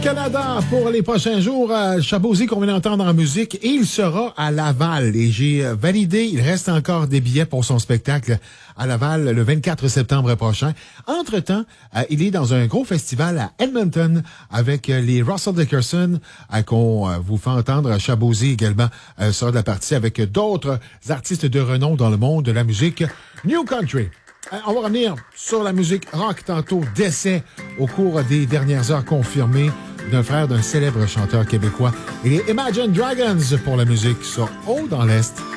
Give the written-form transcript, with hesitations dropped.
Canada pour les prochains jours. Shabozy qu'on vient d'entendre en musique et il sera à Laval. Et j'ai validé, il reste encore des billets pour son spectacle à Laval le 24 septembre prochain. Entre-temps, il est dans un gros festival à Edmonton avec les Russell Dickerson qu'on vous fait entendre. Shabozy également sera de la partie avec d'autres artistes de renom dans le monde de la musique New Country. On va revenir sur la musique rock tantôt. Décès au cours des dernières heures confirmé d'un frère d'un célèbre chanteur québécois. Et les Imagine Dragons pour la musique sur Haut dans l'Est.